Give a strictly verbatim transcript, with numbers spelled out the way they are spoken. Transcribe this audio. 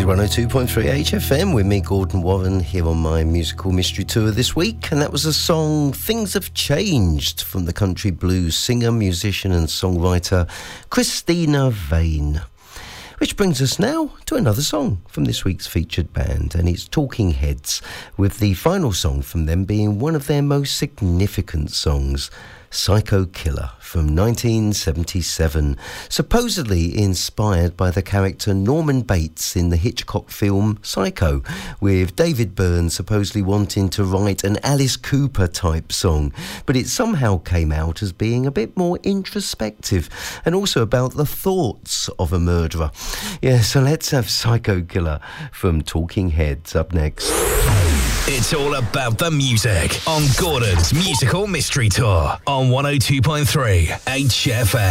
is one oh two point three H F M with me, Gordon Warren, here on my musical mystery tour this week. And that was a song, Things Have Changed, from the country blues singer, musician and songwriter Christina Vane. Which brings us now to another song from this week's featured band, and it's Talking Heads, with the final song from them being one of their most significant songs, Psycho Killer, from nineteen seventy-seven, supposedly inspired by the character Norman Bates in the Hitchcock film Psycho, with David Byrne supposedly wanting to write an Alice Cooper type song, but it somehow came out as being a bit more introspective and also about the thoughts of a murderer. Yeah, so let's have Psycho Killer from Talking Heads up next. It's all about the music on Gordon's Musical Mystery Tour on one oh two point three H F M.